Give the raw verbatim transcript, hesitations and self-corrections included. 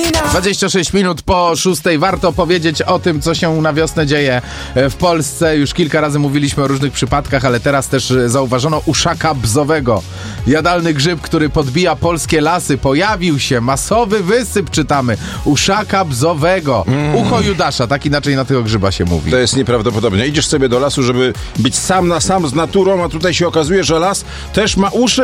dwadzieścia sześć minut po szóstej. Warto powiedzieć o tym, co się na wiosnę dzieje w Polsce. Już kilka razy mówiliśmy o różnych przypadkach, ale teraz też zauważono uszaka bzowego. Jadalny grzyb, który podbija polskie lasy. Pojawił się masowy wysyp, czytamy. Uszaka bzowego. Mm. Ucho Judasza, tak inaczej na tego grzyba się mówi. To jest nieprawdopodobne. Idziesz sobie do lasu, żeby być sam na sam z naturą, a tutaj się okazuje, że las też ma uszy